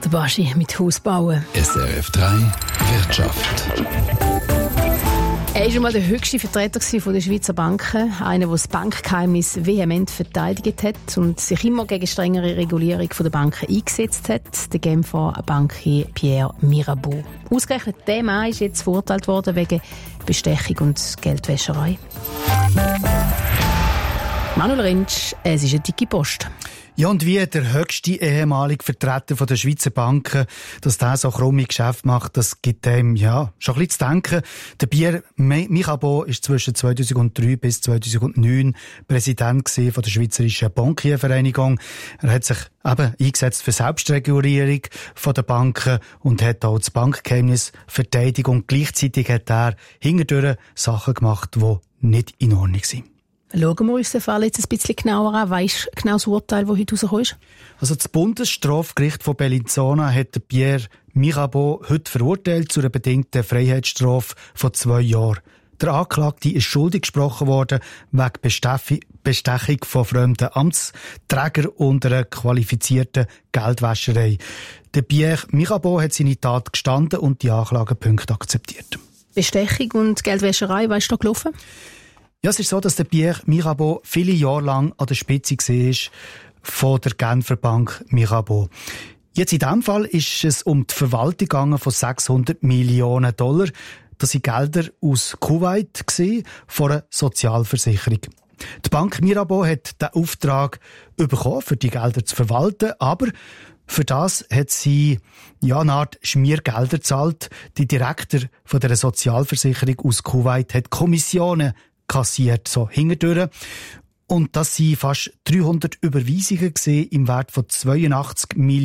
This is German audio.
Der Baschi mit Hausbauen. SRF 3 Wirtschaft. Er war einmal der höchste Vertreter der Schweizer Banken. Einer, der das Bankgeheimnis vehement verteidigt hat und sich immer gegen strengere Regulierung der Banken eingesetzt hat. Der Genfer Bankier Pierre Mirabeau. Ausgerechnet der Mann ist jetzt verurteilt worden wegen Bestechung und Geldwäscherei. Manuel Rentsch, es ist eine dicke Post. Ja, und wie der höchste ehemalige Vertreter der Schweizer Banken, dass der so krumme Geschäfte macht, das gibt dem, ja, schon ein bisschen zu denken. Der Pierre Mirabeau ist zwischen 2003 bis 2009 Präsident von der Schweizerischen Bankiervereinigung. Er hat sich eben eingesetzt für Selbstregulierung der Banken und hat auch das Bankgeheimnis verteidigt. Und gleichzeitig hat er hinterdurch Sachen gemacht, die nicht in Ordnung sind. Schauen wir uns den Fall jetzt ein bisschen genauer an. Was ist genau das Urteil, das heute rauskommt? Also das Bundesstrafgericht von Bellinzona hat Pierre Mirabeau heute verurteilt zu einer bedingten Freiheitsstrafe von 2 Jahren. Der Anklagte ist schuldig gesprochen worden wegen Bestechung von fremden Amtsträgern und einer qualifizierten Geldwäscherei. Der Pierre Mirabeau hat seine Tat gestanden und die Anklagepunkte akzeptiert. Bestechung und Geldwäscherei, was ist da gelaufen? Ja, es ist so, dass der Pierre Mirabeau viele Jahre lang an der Spitze war von der Genfer Bank Mirabeau. Jetzt in diesem Fall ist es um die Verwaltung gegangen von 600 Millionen $. Das sind Gelder aus Kuwait von einer Sozialversicherung. Die Bank Mirabeau hat den Auftrag bekommen, für die Gelder zu verwalten, aber für das hat sie eine Art Schmiergelder gezahlt. Die Direktor von der Sozialversicherung aus Kuwait hat Kommissionen kassiert, so hinterdurch. Und das waren fast 300 Überweisungen im Wert von 82 Millionen